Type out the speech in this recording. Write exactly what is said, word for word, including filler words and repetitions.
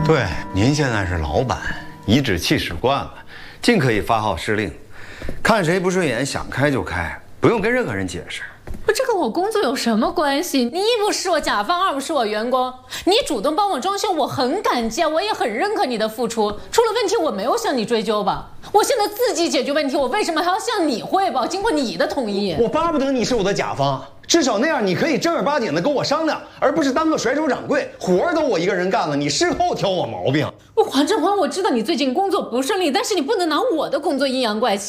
对，您现在是老板，颐指气使惯了，尽可以发号施令，看谁不顺眼想开就开，不用跟任何人解释。 不，这跟我工作有什么关系？你一不是我甲方，二不是我员工，你主动帮我装修，我很感激，我也很认可你的付出。出了问题，我没有向你追究吧？我现在自己解决问题，我为什么还要向你汇报？经过你的同意， 我巴不得你是我的甲方。 至少那样，你可以正儿八经的跟我商量，而不是当个甩手掌柜，活儿都我一个人干了，你事后挑我毛病。 黄振华，我知道你最近工作不顺利，但是你不能拿我的工作阴阳怪气。